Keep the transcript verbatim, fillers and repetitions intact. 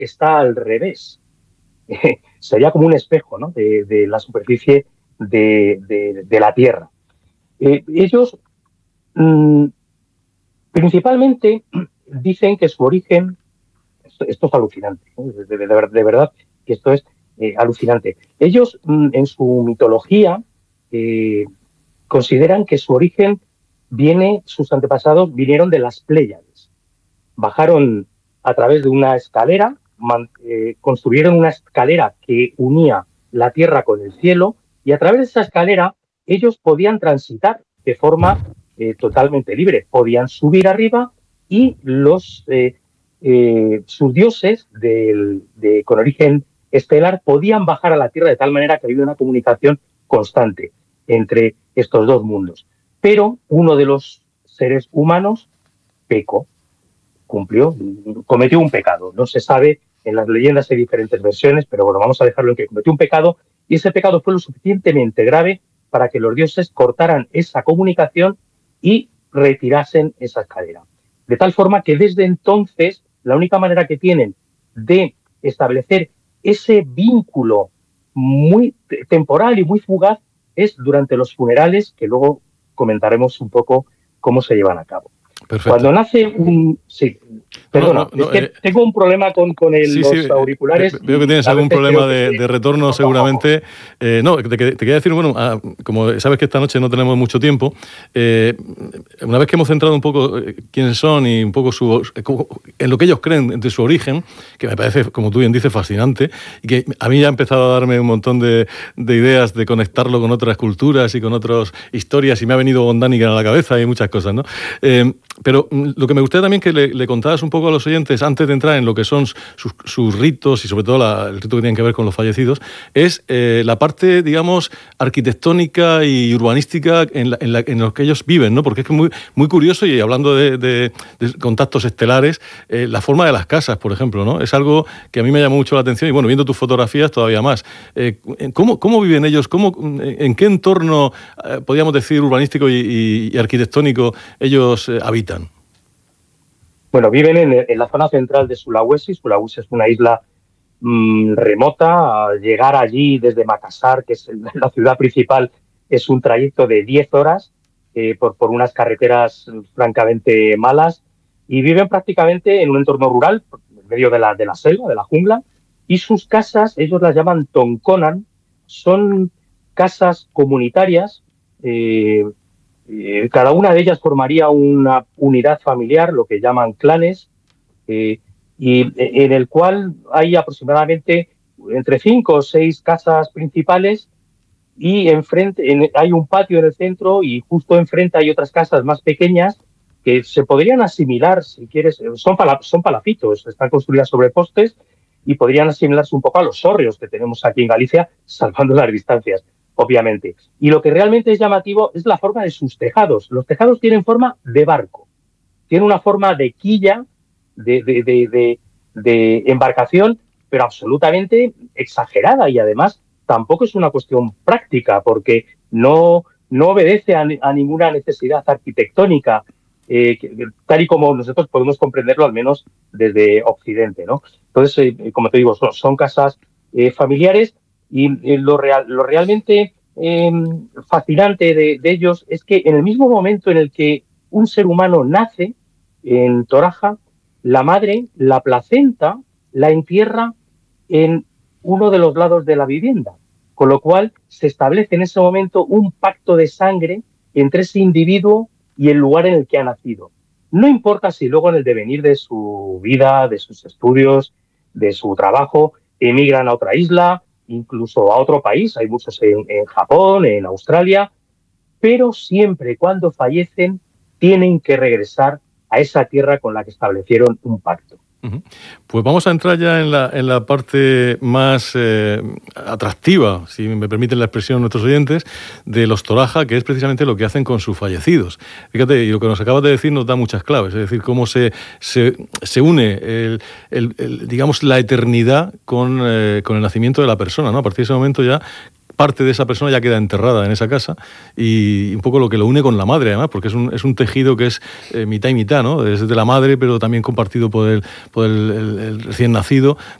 está al revés. Sería como un espejo, ¿no?, de, de la superficie de, de, de la Tierra. Eh, ellos mmm, principalmente dicen que su origen, esto, esto es alucinante, ¿eh? de, de, de, de verdad que esto es eh, alucinante. Ellos mmm, en su mitología eh, consideran que su origen viene, sus antepasados vinieron de las Pléyades. Bajaron a través de una escalera, man, eh, construyeron una escalera que unía la tierra con el cielo, y a través de esa escalera ellos podían transitar de forma eh, totalmente libre. Podían subir arriba y los eh, eh, sus dioses del, de, con origen estelar podían bajar a la tierra, de tal manera que había una comunicación constante entre estos dos mundos. Pero uno de los seres humanos pecó, cumplió, cometió un pecado. No se sabe, en las leyendas hay diferentes versiones, pero bueno, vamos a dejarlo en que cometió un pecado, y ese pecado fue lo suficientemente grave para que los dioses cortaran esa comunicación y retirasen esa escalera. De tal forma que desde entonces la única manera que tienen de establecer ese vínculo muy temporal y muy fugaz es durante los funerales, que luego comentaremos un poco cómo se llevan a cabo. Perfecto. Cuando nace un... Sí, perdona, no, no, no, es que eh, tengo un problema con, con el, sí, los sí, auriculares. Veo que tienes algún problema de, de retorno seguramente. Eh, no, te, te quería decir, bueno, ah, como sabes que esta noche no tenemos mucho tiempo, eh, una vez que hemos centrado un poco quiénes son y un poco su, en lo que ellos creen de su origen, que me parece, como tú bien dices, fascinante, y que a mí ya ha empezado a darme un montón de, de ideas de conectarlo con otras culturas y con otras historias, y me ha venido Gondánica a la cabeza y muchas cosas, ¿no? Eh, Pero lo que me gustaría también que le, le contaras un poco a los oyentes, antes de entrar en lo que son sus, sus ritos y sobre todo la, el rito que tiene que ver con los fallecidos, es eh, la parte, digamos, arquitectónica y urbanística en, la, en, la, en los que ellos viven, ¿no? Porque es muy, muy curioso, y hablando de, de, de contactos estelares, eh, la forma de las casas, por ejemplo, ¿no? Es algo que a mí me llamó mucho la atención, y bueno, viendo tus fotografías todavía más. Eh, ¿cómo, ¿Cómo viven ellos? ¿Cómo, en qué entorno, eh, podríamos decir, urbanístico y, y, y arquitectónico ellos eh, habitan? Bueno, viven en, en la zona central de Sulawesi. Sulawesi es una isla mmm, remota. Llegar allí desde Makassar, que es la ciudad principal, es un trayecto de diez horas eh, por, por unas carreteras francamente malas, y viven prácticamente en un entorno rural, en medio de la, de la selva, de la jungla, y sus casas, ellos las llaman tonkonan, son casas comunitarias. Eh, Eh, cada una de ellas formaría una unidad familiar, lo que llaman clanes, eh, y en el cual hay aproximadamente entre cinco o seis casas principales, y enfrente en, hay un patio en el centro, y justo enfrente hay otras casas más pequeñas que se podrían asimilar, si quieres, son, pala, son palafitos, están construidas sobre postes, y podrían asimilarse un poco a los hórreos que tenemos aquí en Galicia, salvando las distancias, obviamente. Y lo que realmente es llamativo es la forma de sus tejados. Los tejados tienen forma de barco, tienen una forma de quilla, de, de, de, de, de embarcación, pero absolutamente exagerada, y además tampoco es una cuestión práctica, porque no, no obedece a, a ninguna necesidad arquitectónica, eh, tal y como nosotros podemos comprenderlo, al menos desde Occidente, ¿no? Entonces, eh, como te digo, son, son casas eh, familiares. Y eh, lo, real, lo realmente eh, fascinante de, de ellos es que en el mismo momento en el que un ser humano nace en Toraja, la madre, la placenta, la entierra en uno de los lados de la vivienda, con lo cual se establece en ese momento un pacto de sangre entre ese individuo y el lugar en el que ha nacido. No importa si luego en el devenir de su vida, de sus estudios, de su trabajo, emigran a otra isla, incluso a otro país, hay muchos en, en Japón, en Australia, pero siempre cuando fallecen tienen que regresar a esa tierra con la que establecieron un pacto. Pues vamos a entrar ya en la, en la parte más eh, atractiva, si me permiten la expresión nuestros oyentes, de los Toraja, que es precisamente lo que hacen con sus fallecidos. Fíjate, y lo que nos acabas de decir nos da muchas claves, es decir, cómo se, se, se une, el, el, el, digamos, la eternidad con, eh, con el nacimiento de la persona, ¿no? A partir de ese momento ya parte de esa persona ya queda enterrada en esa casa, y un poco lo que lo une con la madre, además, porque es un, es un tejido que es eh, mitad y mitad, ¿no? Es de la madre, pero también compartido por el, por el, el, el recién nacido.